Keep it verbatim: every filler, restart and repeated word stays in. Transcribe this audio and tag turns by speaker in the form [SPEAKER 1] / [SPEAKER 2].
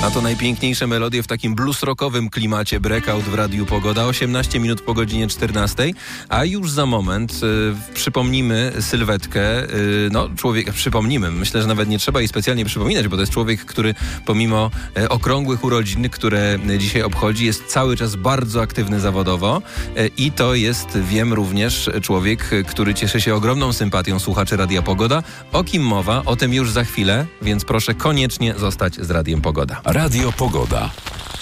[SPEAKER 1] A to najpiękniejsze melodie w takim blues-rockowym klimacie Breakout w Radiu Pogoda. osiemnaście minut po godzinie czternastej, a już za moment y, przypomnimy sylwetkę, y, no człowiek, przypomnimy, myślę, że nawet nie trzeba jej specjalnie przypominać, bo to jest człowiek, który pomimo y, okrągłych urodzin, które dzisiaj obchodzi, jest cały czas bardzo aktywny zawodowo y, i to jest, wiem, również człowiek, y, który cieszy się ogromną sympatią słuchaczy Radia Pogoda. O kim mowa? O tym już za chwilę, więc proszę koniecznie zostać z Radiem Pogoda.
[SPEAKER 2] Radio Pogoda.